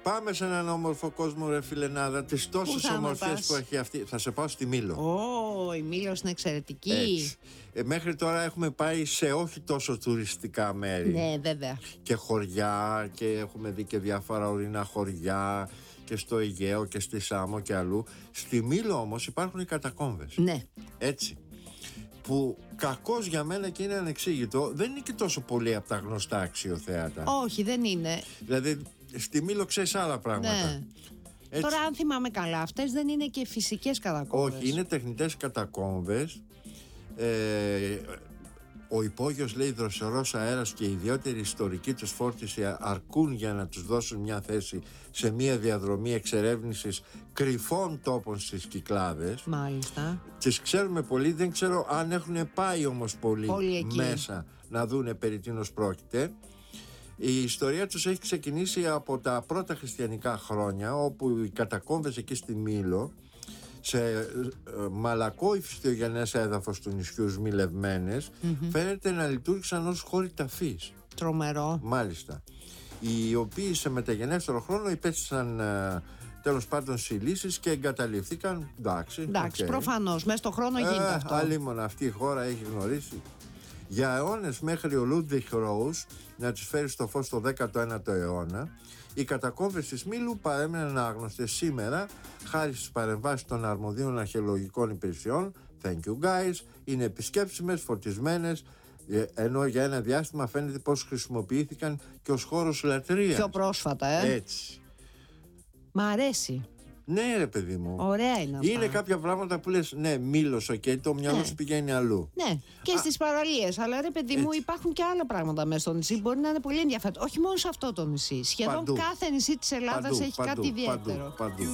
Πάμε σε έναν όμορφο κόσμο, ρε φιλενάδα. Τις τόσες ομορφιές που έχει αυτή. Θα σε πάω στη Μήλο. Η Μήλος είναι εξαιρετική. Μέχρι τώρα έχουμε πάει σε όχι τόσο τουριστικά μέρη. Ναι, βέβαια. Και χωριά, και έχουμε δει και διάφορα ορεινά χωριά, και στο Αιγαίο και στη Σάμο και αλλού. Στη Μήλο όμως υπάρχουν οι κατακόμβες. Ναι. Έτσι. Που κακώς για μένα και είναι ανεξήγητο, δεν είναι και τόσο πολύ από τα γνωστά αξιοθέατα. Όχι, δεν είναι. Δηλαδή στη Μήλο ξέρεις άλλα πράγματα. Ναι. Τώρα, αν θυμάμαι καλά, αυτές δεν είναι και φυσικές κατακόμβες. Όχι, είναι τεχνητές κατακόμβες. Ο υπόγειος, λέει, δροσερός αέρας και η ιδιαίτερη ιστορική τους φόρτιση αρκούν για να τους δώσουν μια θέση σε μια διαδρομή εξερεύνησης κρυφών τόπων στις Κυκλάδες. Μάλιστα. Τις ξέρουμε πολύ, δεν ξέρω αν έχουν πάει όμως πολύ μέσα να δούνε περί τίνος πρόκειται. Η ιστορία τους έχει ξεκινήσει από τα πρώτα χριστιανικά χρόνια, όπου οι κατακόμβες εκεί στη Μήλο, σε μαλακό υφιστιογενές έδαφος του νησιού σμιλευμένες, φαίνεται να λειτουργήσαν ως χώροι ταφής. Τρομερό. Μάλιστα. Οι οποίοι σε μεταγενέστερο χρόνο υπέστησαν τέλος πάντων συλλήσεις και εγκαταλειφθήκαν. Εντάξει, προφανώς, μέσα στον χρόνο γίνεται αυτό. Αλλήμον αυτή η χώρα έχει γνωρίσει για αιώνες, μέχρι ο Λούντβιχ Ρόους να τους φέρει στο φως το 19ο αιώνα. Οι κατακόμβες της Μήλου παρέμειναν άγνωστες σήμερα, χάρη στις παρεμβάσεις των αρμοδίων αρχαιολογικών υπηρεσιών. Thank you guys. Είναι επισκέψιμες, φωτισμένες, ενώ για ένα διάστημα φαίνεται πως χρησιμοποιήθηκαν και ως χώρος λατρείας. Πιο πρόσφατα, Έτσι. Μ' αρέσει. Ναι, ρε παιδί μου. Ωραία είναι αυτά. Είναι κάποια πράγματα που λες, ναι, Μήλος, το μυαλό σου πηγαίνει αλλού. Ναι, και στις παραλίες. Αλλά ρε παιδί μου, υπάρχουν και άλλα πράγματα μέσα στο νησί. Μπορεί να είναι πολύ ενδιαφέρον. Όχι μόνο σε αυτό το νησί. Σχεδόν κάθε νησί της Ελλάδας έχει κάτι ιδιαίτερο. Παντού.